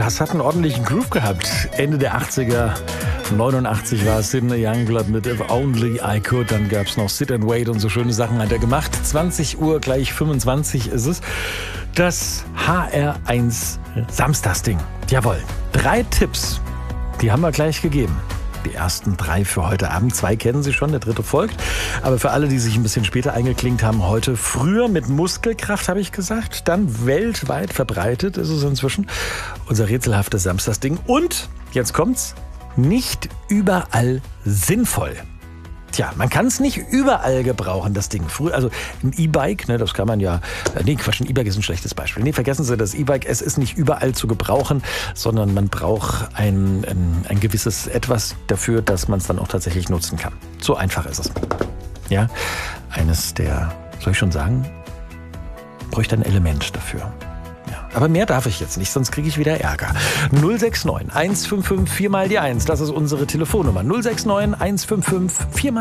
das hat einen ordentlichen Groove gehabt. Ende der 80er, 89 war es Sidney Youngblood mit If Only I Could. Dann gab es noch Sit and Wait und so schöne Sachen hat er gemacht. 20 Uhr gleich 25 ist es. Das HR1 Samstagsding. Jawohl. 3 Tipps, die haben wir gleich gegeben. Die ersten 3 für heute Abend. 2 kennen Sie schon, der 3. folgt. Aber für alle, die sich ein bisschen später eingeklinkt haben, heute früher mit Muskelkraft, habe ich gesagt. Dann weltweit verbreitet ist es inzwischen. Unser rätselhaftes Samstagsding. Und, jetzt kommt's, nicht überall sinnvoll. Tja, man kann es nicht überall gebrauchen, das Ding. Früher, also ein E-Bike, ne, das kann man ja... Nee, Quatsch, ein E-Bike ist ein schlechtes Beispiel. Nee, vergessen Sie das E-Bike. Es ist nicht überall zu gebrauchen, sondern man braucht ein gewisses Etwas dafür, dass man es dann auch tatsächlich nutzen kann. So einfach ist es. Ja, eines der... Soll ich schon sagen? Bräuchte ein Element dafür. Ja, aber mehr darf ich jetzt nicht, sonst kriege ich wieder Ärger. 069 155 4 mal die 1, das ist unsere Telefonnummer. 069 155 4 mal